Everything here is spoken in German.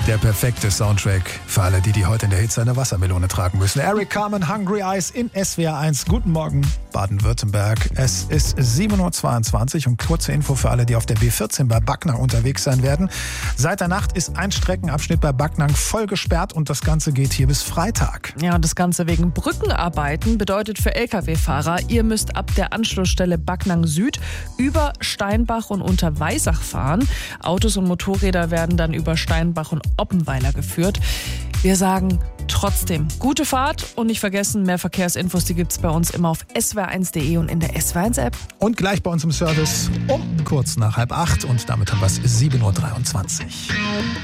Der perfekte Soundtrack für alle, die heute in der Hitze eine Wassermelone tragen müssen. Eric Carmen, Hungry Eyes in SWR 1. Guten Morgen, Baden-Württemberg. Es ist 7.22 Uhr und kurze Info für alle, die auf der B14 bei Backnang unterwegs sein werden. Seit der Nacht ist ein Streckenabschnitt bei Backnang voll gesperrt und das Ganze geht hier bis Freitag. Ja, und das Ganze wegen Brückenarbeiten bedeutet für Lkw-Fahrer, ihr müsst ab der Anschlussstelle Backnang Süd über Steinbach und Unterweisach fahren. Autos und Motorräder werden dann über Steinbach und Oppenweiler geführt. Wir sagen trotzdem gute Fahrt und nicht vergessen, mehr Verkehrsinfos, die gibt's bei uns immer auf swr1.de und in der SWR1-App. Und gleich bei uns im Service um kurz nach 7:30 und damit haben wir es 7.23 Uhr.